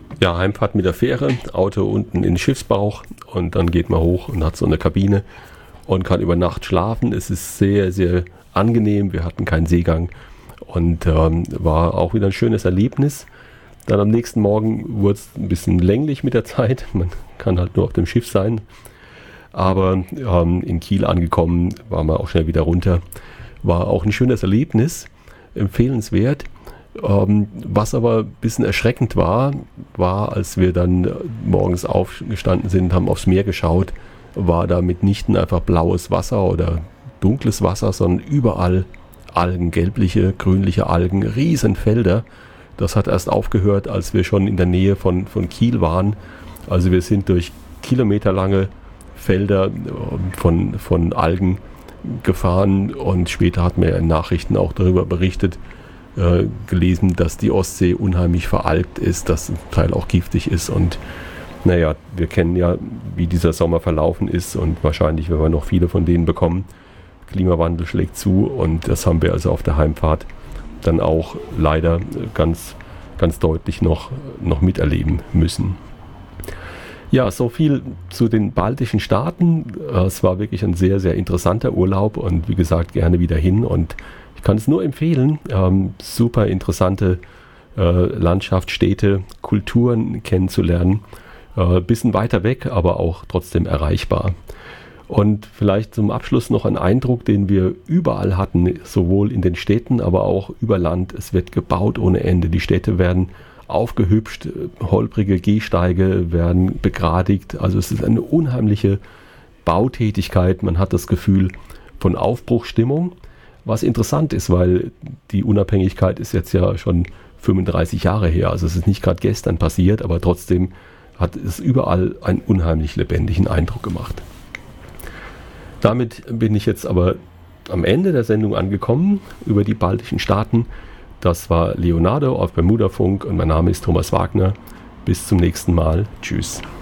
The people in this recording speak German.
Ja, Heimfahrt mit der Fähre, Auto unten in den Schiffsbauch und dann geht man hoch und hat so eine Kabine und kann über Nacht schlafen. Es ist sehr, sehr angenehm. Wir hatten keinen Seegang und war auch wieder ein schönes Erlebnis. Dann am nächsten Morgen wurde es ein bisschen länglich mit der Zeit. Man kann halt nur auf dem Schiff sein. Aber in Kiel angekommen, waren wir auch schnell wieder runter. War auch ein schönes Erlebnis, empfehlenswert. Was aber ein bisschen erschreckend war, als wir dann morgens aufgestanden sind, haben aufs Meer geschaut, war da mitnichten einfach blaues Wasser oder dunkles Wasser, sondern überall Algen, gelbliche, grünliche Algen, Riesenfelder. Das hat erst aufgehört, als wir schon in der Nähe von Kiel waren. Also wir sind durch kilometerlange Felder von Algen gefahren und später hat man ja in Nachrichten auch darüber berichtet, gelesen, dass die Ostsee unheimlich veralgt ist, dass zum Teil auch giftig ist und naja, wir kennen ja, wie dieser Sommer verlaufen ist und wahrscheinlich werden wir noch viele von denen bekommen. Klimawandel schlägt zu und das haben wir also auf der Heimfahrt dann auch leider ganz, ganz deutlich noch miterleben müssen. Ja, so viel zu den baltischen Staaten. Es war wirklich ein sehr, sehr interessanter Urlaub und wie gesagt, gerne wieder hin und ich kann es nur empfehlen. Super interessante Landschaft, Städte, Kulturen kennenzulernen. Bisschen weiter weg, aber auch trotzdem erreichbar. Und vielleicht zum Abschluss noch ein Eindruck, den wir überall hatten, sowohl in den Städten, aber auch über Land. Es wird gebaut ohne Ende. Die Städte werden aufgehübscht, holprige Gehsteige werden begradigt. Also es ist eine unheimliche Bautätigkeit. Man hat das Gefühl von Aufbruchsstimmung. Was interessant ist, weil die Unabhängigkeit ist jetzt ja schon 35 Jahre her. Also es ist nicht gerade gestern passiert, aber trotzdem hat es überall einen unheimlich lebendigen Eindruck gemacht. Damit bin ich jetzt aber am Ende der Sendung angekommen über die baltischen Staaten. Das war Leonardo auf Bermudafunk und mein Name ist Thomas Wagner. Bis zum nächsten Mal. Tschüss.